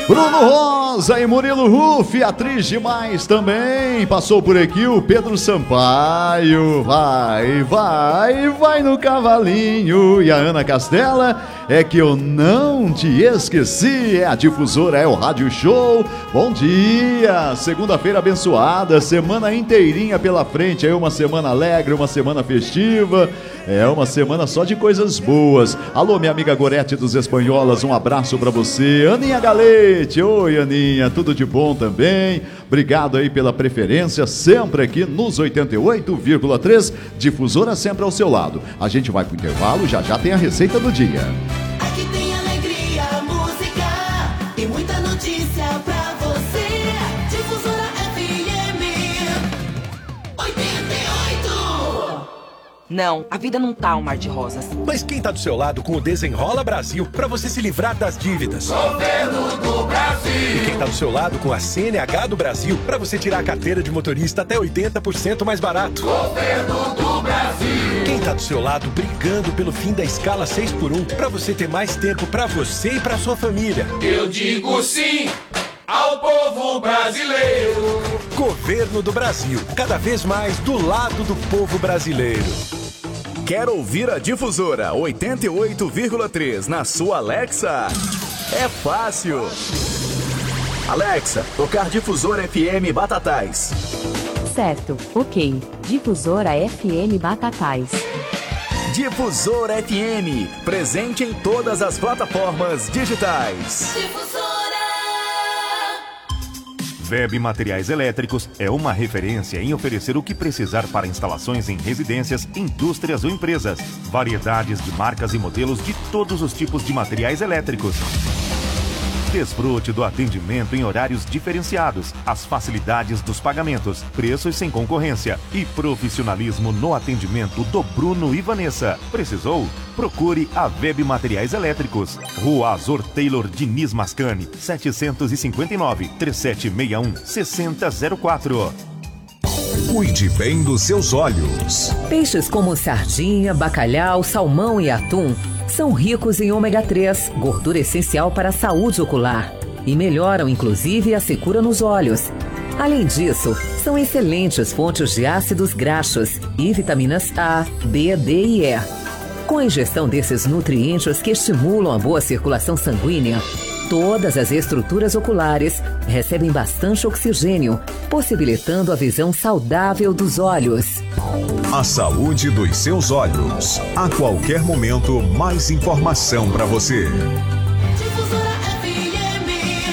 Bruno Rosa e Murilo Ruff, atriz demais também. Passou por aqui o Pedro Sampaio. Vai no cavalinho. E a Ana Castela, é que eu não te esqueci. É a Difusora, é o Rádio Show. Bom dia, segunda-feira abençoada, semana inteirinha pela frente. É uma semana alegre, uma semana festiva. É uma semana só de coisas boas. Alô, minha amiga Gorete dos Espanholas, um abraço pra você. Aninha Galete, oi Aninha, tudo de bom também. Obrigado aí pela preferência, sempre aqui nos 88,3, Difusora sempre ao seu lado. A gente vai pro intervalo, já tem a receita do dia. Aqui tem alegria, música e muita notícia pra você. Difusora FM 88. Não, a vida não tá um mar de rosas. Mas quem tá do seu lado com o Desenrola Brasil pra você se livrar das dívidas? Governo do Brasil. E quem tá do seu lado com a CNH do Brasil pra você tirar a carteira de motorista até 80% mais barato? Governo do Brasil. Quem tá do seu lado brigando pelo fim da escala 6x1 pra você ter mais tempo pra você e pra sua família? Eu digo sim ao povo brasileiro. Governo do Brasil, cada vez mais do lado do povo brasileiro. Quer ouvir a Difusora 88,3 na sua Alexa? É fácil. Alexa, tocar Difusora FM Batatais. Certo, ok. Difusora FM Batatais. Difusora FM, presente em todas as plataformas digitais. Difusora. Web Materiais Elétricos é uma referência em oferecer o que precisar para instalações em residências, indústrias ou empresas. Variedades de marcas e modelos de todos os tipos de materiais elétricos. Desfrute do atendimento em horários diferenciados, as facilidades dos pagamentos, preços sem concorrência e profissionalismo no atendimento do Bruno e Vanessa. Precisou? Procure a Web Materiais Elétricos. Rua Azor Taylor Diniz Mascani, 759-3761-6004. Cuide bem dos seus olhos. Peixes como sardinha, bacalhau, salmão e atum são ricos em ômega 3, gordura essencial para a saúde ocular, e melhoram inclusive a secura nos olhos. Além disso, são excelentes fontes de ácidos graxos e vitaminas A, B, D e E. Com a ingestão desses nutrientes que estimulam a boa circulação sanguínea, todas as estruturas oculares recebem bastante oxigênio, possibilitando a visão saudável dos olhos. A saúde dos seus olhos. A qualquer momento, mais informação para você. Difusora FM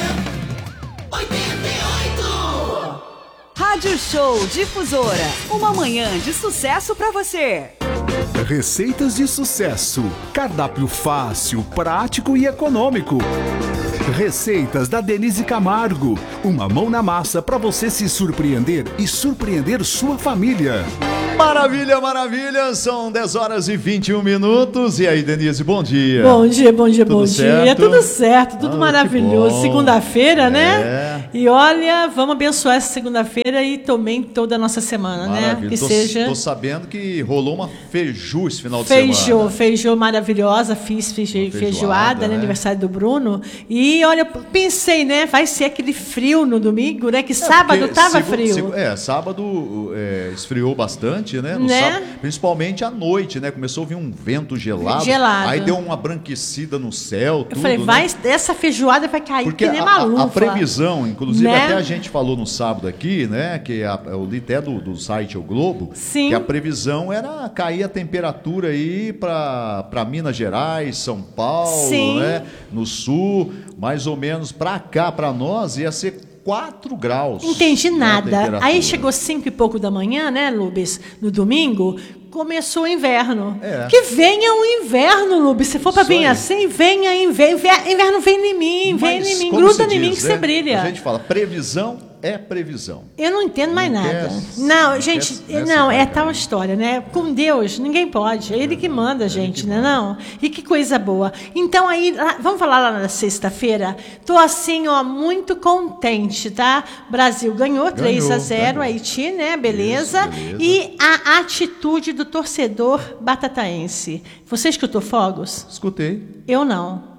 88. Rádio Show Difusora. Uma manhã de sucesso para você. Receitas de sucesso. Cardápio fácil, prático e econômico. Receitas da Denise Camargo. Uma mão na massa para você se surpreender e surpreender sua família. Maravilha, maravilha, são 10 horas e 21 minutos. E aí, Denise, bom dia. Bom dia, bom dia, tudo bom certo? dia. Tudo certo, tudo maravilhoso. Segunda-feira, né? E olha, vamos abençoar essa segunda-feira e também toda a nossa semana, maravilha. né? Que seja... Tô sabendo que rolou uma feiju esse final de semana. Feijô maravilhosa, fiz feijoada, né? Aniversário do Bruno. E olha, pensei, né? Vai ser aquele frio no domingo, né? Que sábado tava frio. Sábado esfriou bastante. Né? No sábado, principalmente à noite, né? Começou a vir um vento gelado. Aí deu uma branquecida no céu. Eu falei, essa feijoada vai cair porque que nem maluca. A previsão, inclusive, né? Até a gente falou no sábado aqui, né? Que eu li até do site O Globo. Sim. Que a previsão era cair a temperatura aí para Minas Gerais, São Paulo, sim, né? No sul, mais ou menos para cá, para nós, ia ser 4 graus. Entendi nada. Aí chegou 5 e pouco da manhã, né, Lubes? No domingo, começou o inverno. Que venha o inverno, Lubes. Se for para vir assim, venha inverno, vem em mim, gruda em mim que você brilha. A gente fala, previsão é previsão. Eu não entendo mais nada. Não, gente, não, é tal história, né? Com Deus, ninguém pode. É Ele que manda a gente, né? Não? E que coisa boa. Então, aí, vamos falar lá na sexta-feira? Tô assim, ó, muito contente, tá? Brasil ganhou 3-0, Haiti, né? Beleza. Isso, beleza. E a atitude do torcedor batataense. Você escutou fogos? Escutei. Eu não.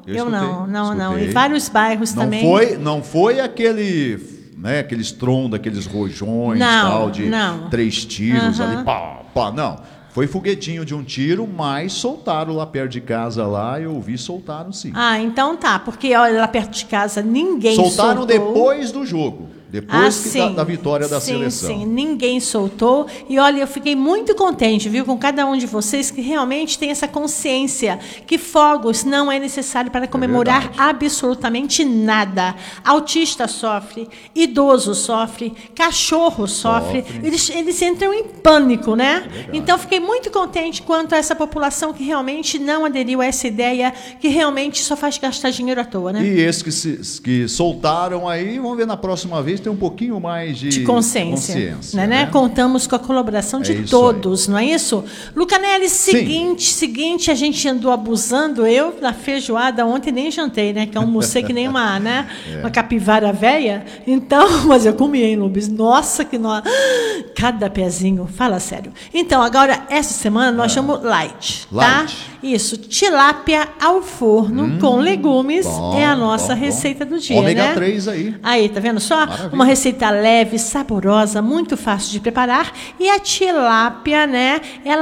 Eu não. Em vários bairros também. Não foi aquele, né, aquele estrondo, aqueles rojões, tal, de 3 tiros ali, pá, não. Foi foguetinho de um tiro, mas soltaram lá perto de casa lá, eu ouvi, soltaram sim. Então tá, porque olha, lá perto de casa ninguém soltaram soltou. Depois do jogo. Depois da vitória da seleção. Sim, ninguém soltou. E olha, eu fiquei muito contente, viu, com cada um de vocês que realmente tem essa consciência que fogos não é necessário para comemorar absolutamente nada. Autista sofre, idoso sofre, cachorro sofre. Eles entram em pânico, né? Então, fiquei muito contente quanto a essa população que realmente não aderiu a essa ideia, que realmente só faz gastar dinheiro à toa, né? E esses que soltaram aí, vamos ver na próxima vez, tem um pouquinho mais de consciência, né? Contamos com a colaboração de todos, não é isso? Lucanelli, seguinte, a gente andou abusando, eu na feijoada ontem nem jantei, né? Que eu almocei que nem uma capivara velha. Então, mas eu comi, hein, Lubes? Nossa, cada pezinho, fala sério. Então, agora, essa semana nós chamamos light, tá? Isso, tilápia ao forno com legumes é a nossa receita do dia, ômega né? 3 aí. Aí, tá vendo só? Maravilha. Uma receita leve, saborosa, muito fácil de preparar. E a tilápia, né?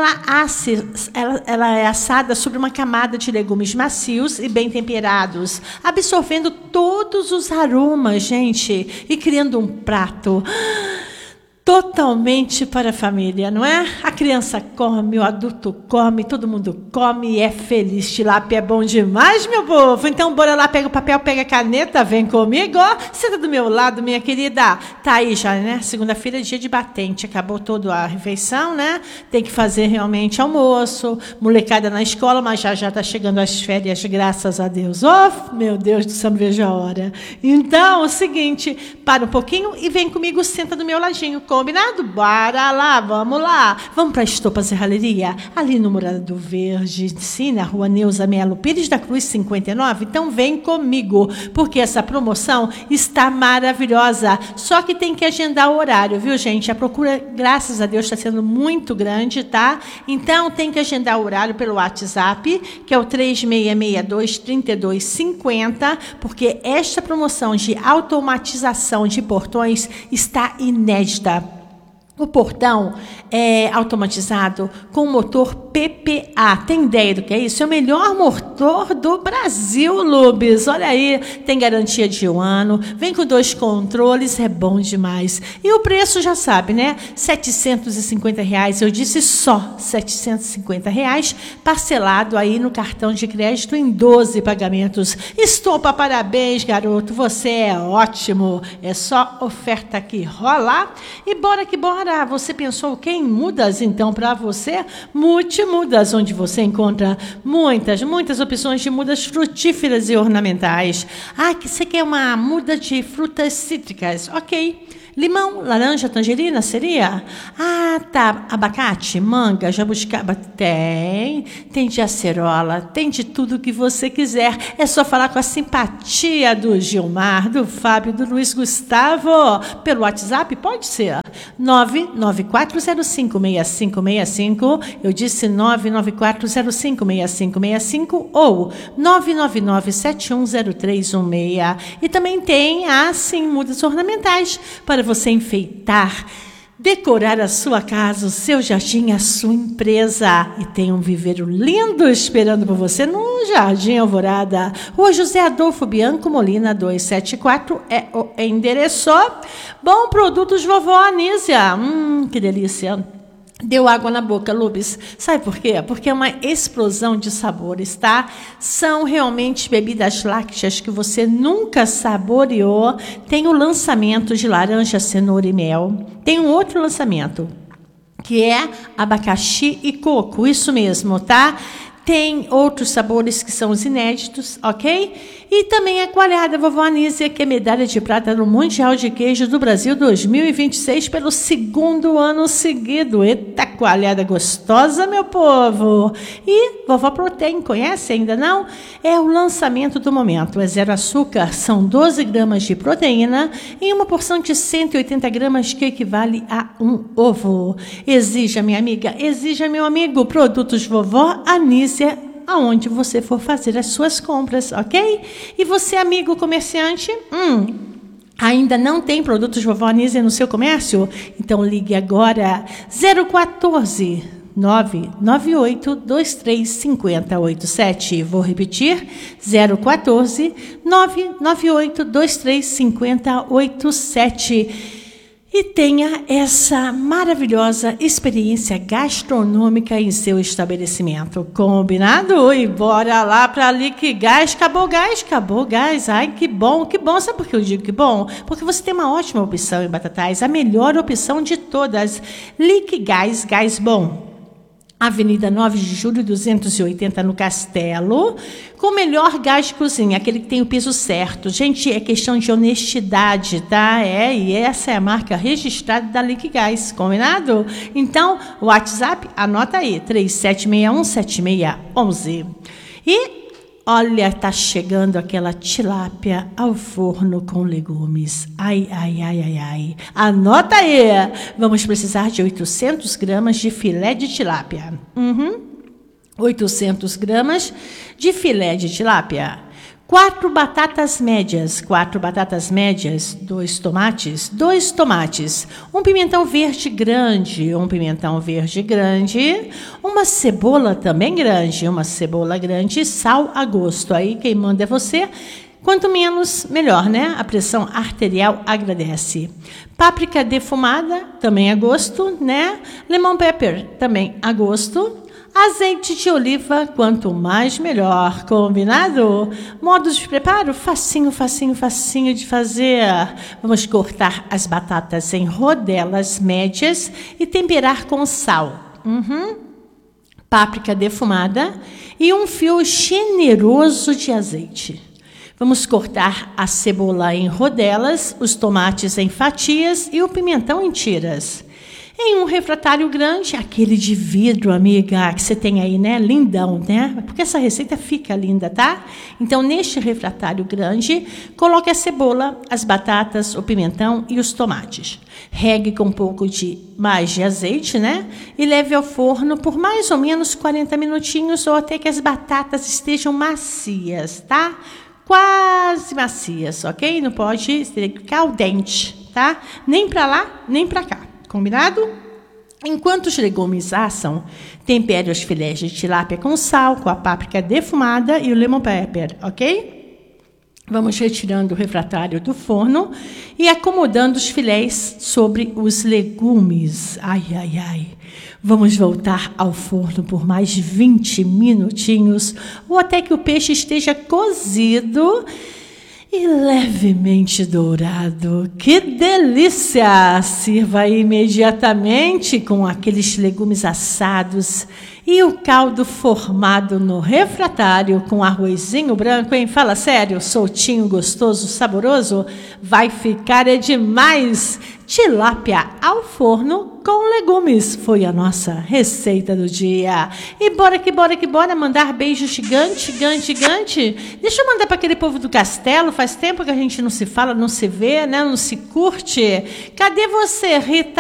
Ela é assada sobre uma camada de legumes macios e bem temperados, absorvendo todos os aromas, gente, e criando um prato totalmente para a família, não é? A criança come, o adulto come, todo mundo come e é feliz. Tilápia é bom demais, meu povo. Então, bora lá, pega o papel, pega a caneta, vem comigo. Senta do meu lado, minha querida. Tá aí já, né? Segunda-feira é dia de batente. Acabou toda a refeição, né? Tem que fazer realmente almoço, molecada na escola, mas já tá chegando as férias, graças a Deus. Oh, meu Deus do céu, não vejo a hora. Então, o seguinte, para um pouquinho e vem comigo, senta do meu ladinho. Combinado? Bora lá, vamos lá. Vamos para a Estopa Serralheria, ali no Morado Verde, sim, na rua Neuza Melo Pires da Cruz 59. Então vem comigo, porque essa promoção está maravilhosa. Só que tem que agendar o horário, viu, gente? A procura, graças a Deus, está sendo muito grande, tá? Então tem que agendar o horário pelo WhatsApp, que é o 3662-3250, porque esta promoção de automatização de portões está inédita. O portão é automatizado com motor PPA. Tem ideia do que é isso? É o melhor motor do Brasil, Lubes. Olha aí, tem garantia de 1 ano, vem com 2 controles, é bom demais. E o preço já sabe, né? R$750. Eu disse só R$750, parcelado aí no cartão de crédito em 12 pagamentos. Estopa, parabéns, garoto. Você é ótimo. É só oferta que rola. E bora que bora. Você pensou o quê? Em mudas, então, para você? Multimudas, onde você encontra muitas opções de mudas frutíferas e ornamentais. Que você quer uma muda de frutas cítricas? Ok. Limão, laranja, tangerina, seria? Tá. Abacate, manga, jabuticaba, tem de acerola, tem de tudo que você quiser. É só falar com a simpatia do Gilmar, do Fábio, do Luiz Gustavo. Pelo WhatsApp, pode ser. 994056565. Eu disse 994056565 ou 999710316. E também tem, sim, mudas ornamentais para você enfeitar, decorar a sua casa, o seu jardim, a sua empresa. E tem um viveiro lindo esperando por você no Jardim Alvorada. Rua José Adolfo Bianco Molina 274 é o endereço. Bom, produtos Vovó Anísia. Que delícia. Deu água na boca, Lubes. Sabe por quê? Porque é uma explosão de sabores, tá? São realmente bebidas lácteas que você nunca saboreou. Tem o lançamento de laranja, cenoura e mel. Tem um outro lançamento, que é abacaxi e coco. Isso mesmo, tá? Tem outros sabores que são os inéditos, ok? E também a coalhada Vovó Anísia, que é medalha de prata no Mundial de Queijo do Brasil 2026 pelo 2º ano seguido. Eita, coalhada gostosa, meu povo! E Vovó Protein, conhece ainda não? É o lançamento do momento. É 0 açúcar, são 12 gramas de proteína em uma porção de 180 gramas que equivale a um ovo. Exija, minha amiga, exija, meu amigo, produtos Vovó Anísia aonde você for fazer as suas compras, ok? E você, amigo comerciante, ainda não tem produtos Vovó Anísia no seu comércio? Então ligue agora 014 998-235087. Vou repetir, 014 998-235087. E tenha essa maravilhosa experiência gastronômica em seu estabelecimento. Combinado? E bora lá para Liquigás. Acabou o gás. Ai, que bom, que bom. Sabe por que eu digo que bom? Porque você tem uma ótima opção em Batatais, a melhor opção de todas. Liquigás, gás bom. Avenida 9 de Julho, 280, no Castelo, com o melhor gás de cozinha, aquele que tem o piso certo. Gente, é questão de honestidade, tá? E essa é a marca registrada da Liquigás, combinado? Então, o WhatsApp, anota aí, 3761-7611. E olha, tá chegando aquela tilápia ao forno com legumes. Ai. Anota aí. Vamos precisar de 800 gramas de filé de tilápia. 800 gramas de filé de tilápia. 4 batatas médias, 2 tomates, um pimentão verde grande, uma cebola também grande, sal a gosto. Aí quem manda é você. Quanto menos, melhor, né? A pressão arterial agradece. Páprica defumada, também a gosto, né? Lemon pepper, também a gosto. Azeite de oliva, quanto mais melhor, combinado? Modos de preparo, facinho de fazer. Vamos cortar as batatas em rodelas médias e temperar com sal. Páprica defumada e um fio generoso de azeite. Vamos cortar a cebola em rodelas, os tomates em fatias e o pimentão em tiras. Em um refratário grande, aquele de vidro, amiga, que você tem aí, né? Lindão, né? Porque essa receita fica linda, tá? Então, neste refratário grande, coloque a cebola, as batatas, o pimentão e os tomates. Regue com um pouco mais de azeite, né? E leve ao forno por mais ou menos 40 minutinhos ou até que as batatas estejam macias, tá? Quase macias, ok? Não pode ficar al dente, tá? Nem para lá, nem para cá. Combinado? Enquanto os legumes assam, tempere os filés de tilápia com sal, com a páprica defumada e o lemon pepper, ok? Vamos retirando o refratário do forno e acomodando os filés sobre os legumes. Ai. Vamos voltar ao forno por mais 20 minutinhos ou até que o peixe esteja cozido e levemente dourado. Que delícia! Sirva imediatamente com aqueles legumes assados e o caldo formado no refratário com arrozinho branco, hein? Fala sério, soltinho, gostoso, saboroso. Vai ficar demais! Tilápia ao forno com legumes. Foi a nossa receita do dia. E bora mandar beijo gigante. Deixa eu mandar para aquele povo do Castelo. Faz tempo que a gente não se fala, não se vê, né? Não se curte. Cadê você, Rita?